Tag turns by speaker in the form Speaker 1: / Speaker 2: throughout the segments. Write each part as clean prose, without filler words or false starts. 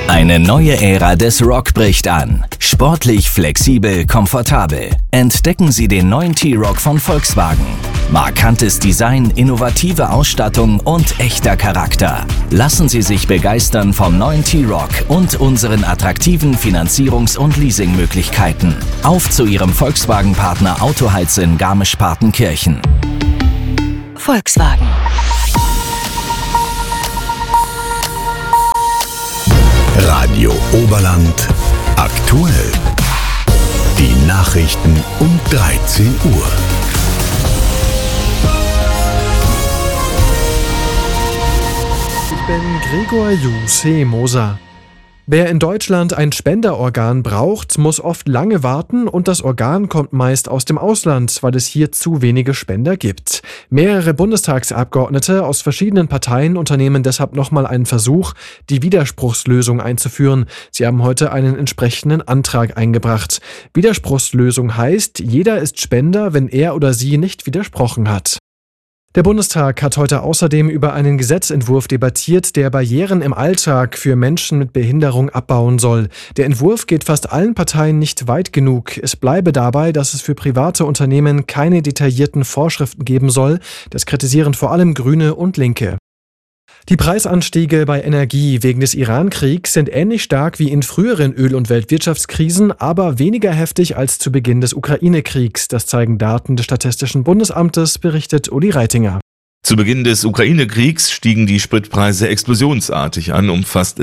Speaker 1: Eine neue Ära des Rock bricht an. Sportlich, flexibel, komfortabel. Entdecken Sie den neuen T-Roc von Volkswagen. Markantes Design, innovative Ausstattung und echter Charakter. Lassen Sie sich begeistern vom neuen T-Roc und unseren attraktiven Finanzierungs- und Leasingmöglichkeiten. Auf zu Ihrem Volkswagen-Partner Autoheiz in Garmisch-Partenkirchen.
Speaker 2: Volkswagen.
Speaker 3: Radio Oberland aktuell. Die Nachrichten um 13 Uhr.
Speaker 4: Ich bin Gregor Moser. Wer in Deutschland ein Spenderorgan braucht, muss oft lange warten und das Organ kommt meist aus dem Ausland, weil es hier zu wenige Spender gibt. Mehrere Bundestagsabgeordnete aus verschiedenen Parteien unternehmen deshalb nochmal einen Versuch, die Widerspruchslösung einzuführen. Sie haben heute einen entsprechenden Antrag eingebracht. Widerspruchslösung heißt, jeder ist Spender, wenn er oder sie nicht widersprochen hat. Der Bundestag hat heute außerdem über einen Gesetzentwurf debattiert, der Barrieren im Alltag für Menschen mit Behinderung abbauen soll. Der Entwurf geht fast allen Parteien nicht weit genug. Es bleibe dabei, dass es für private Unternehmen keine detaillierten Vorschriften geben soll. Das kritisieren vor allem Grüne und Linke. Die Preisanstiege bei Energie wegen des Iran-Kriegs sind ähnlich stark wie in früheren Öl- und Weltwirtschaftskrisen, aber weniger heftig als zu Beginn des Ukraine-Kriegs. Das zeigen Daten des Statistischen Bundesamtes, berichtet Uli Reitinger.
Speaker 5: Zu Beginn des Ukraine-Kriegs stiegen die Spritpreise explosionsartig an, um fast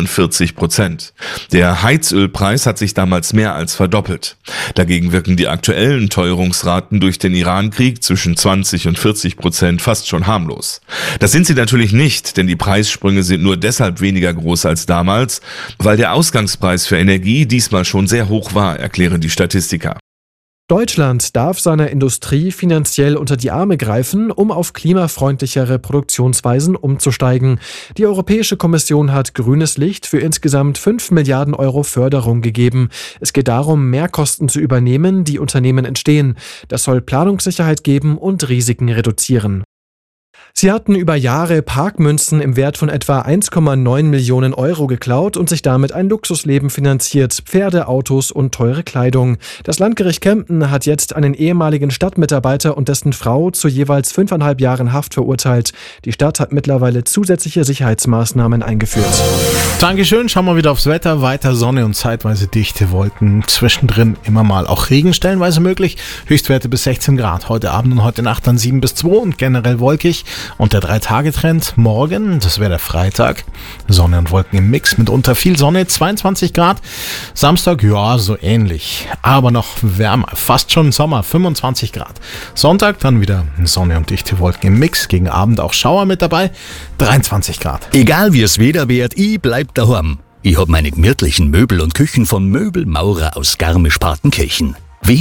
Speaker 5: 47%. Der Heizölpreis hat sich damals mehr als verdoppelt. Dagegen wirken die aktuellen Teuerungsraten durch den Iran-Krieg zwischen 20 und 40% fast schon harmlos. Das sind sie natürlich nicht, denn die Preissprünge sind nur deshalb weniger groß als damals, weil der Ausgangspreis für Energie diesmal schon sehr hoch war, erklären die Statistiker.
Speaker 4: Deutschland darf seiner Industrie finanziell unter die Arme greifen, um auf klimafreundlichere Produktionsweisen umzusteigen. Die Europäische Kommission hat grünes Licht für insgesamt 5 Milliarden Euro Förderung gegeben. Es geht darum, Mehrkosten zu übernehmen, die Unternehmen entstehen. Das soll Planungssicherheit geben und Risiken reduzieren. Sie hatten über Jahre Parkmünzen im Wert von etwa 1,9 Millionen Euro geklaut und sich damit ein Luxusleben finanziert, Pferde, Autos und teure Kleidung. Das Landgericht Kempten hat jetzt einen ehemaligen Stadtmitarbeiter und dessen Frau zu jeweils 5,5 Jahren Haft verurteilt. Die Stadt hat mittlerweile zusätzliche Sicherheitsmaßnahmen eingeführt.
Speaker 6: Dankeschön, schauen wir wieder aufs Wetter. Weiter Sonne und zeitweise dichte Wolken. Zwischendrin immer mal auch Regen stellenweise möglich. Höchstwerte bis 16 Grad. Heute Abend und heute Nacht dann 7 bis 2 und generell wolkig. Und der 3-Tage-Trend morgen, das wäre der Freitag, Sonne und Wolken im Mix, mitunter viel Sonne, 22 Grad. Samstag, ja, so ähnlich, aber noch wärmer, fast schon Sommer, 25 Grad. Sonntag dann wieder Sonne und dichte Wolken im Mix, gegen Abend auch Schauer mit dabei, 23 Grad.
Speaker 7: Egal wie es Wetter wird, ich bleib daheim. Ich hab meine gemütlichen Möbel und Küchen von Möbelmaurer aus Garmisch-Partenkirchen.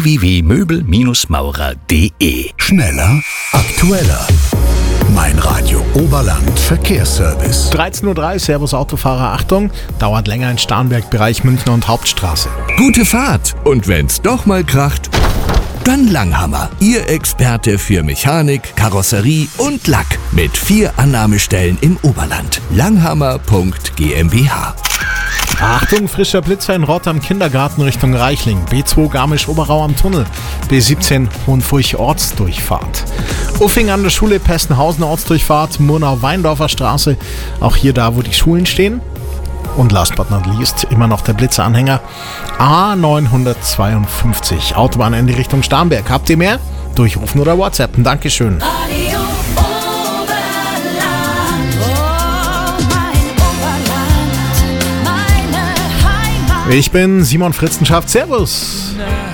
Speaker 7: www.möbelmaurer.de.
Speaker 3: Schneller, aktueller. Mein Radio Oberland Verkehrsservice.
Speaker 6: 13:03 Uhr, Servus Autofahrer, Achtung, dauert länger in Starnberg-Bereich Münchner und Hauptstraße.
Speaker 8: Gute Fahrt! Und wenn's doch mal kracht, dann Langhammer. Ihr Experte für Mechanik, Karosserie und Lack. Mit 4 Annahmestellen im Oberland. Langhammer.gmbH.
Speaker 6: Achtung, frischer Blitzer in Rott am Kindergarten Richtung Reichling. B2 Garmisch-Oberau am Tunnel. B17 Hohenfurch Ortsdurchfahrt. Uffing an der Schule Pessenhausen Ortsdurchfahrt. Murnau-Weindorfer Straße. Auch hier da, wo die Schulen stehen. Und last but not least, immer noch der Blitzeranhänger A952. Autobahn in die Richtung Starnberg. Habt ihr mehr? Durchrufen oder WhatsAppen. Dankeschön. Ich bin Simon Fritzenschaft. Servus.